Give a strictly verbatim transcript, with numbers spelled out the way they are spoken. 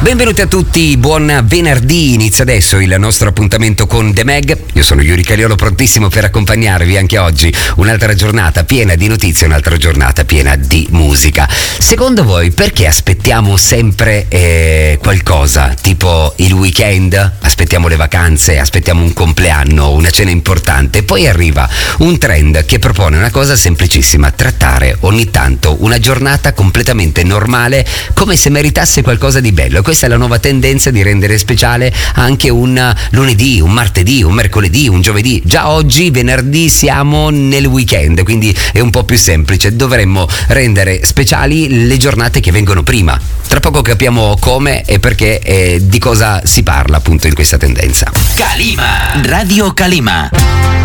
Benvenuti a tutti, buon venerdì, inizia adesso il nostro appuntamento con The Mag. Io sono Yuri Caliolo, prontissimo per accompagnarvi anche oggi. Un'altra giornata piena di notizie, un'altra giornata piena di musica. Secondo voi perché aspettiamo sempre eh, qualcosa? Tipo il weekend, aspettiamo le vacanze, aspettiamo un compleanno, una cena importante, poi arriva un trend che propone una cosa semplicissima: trattare ogni tanto una giornata completamente normale come se meritasse qualcosa di bello. Questa è la nuova tendenza di rendere speciale anche un lunedì, un martedì, un mercoledì, un giovedì. Già oggi, venerdì, siamo nel weekend, quindi è un po' più semplice. Dovremmo rendere speciali le giornate che vengono prima. Tra poco capiamo come e perché e di cosa si parla appunto in questa tendenza. Calima, Radio Calima.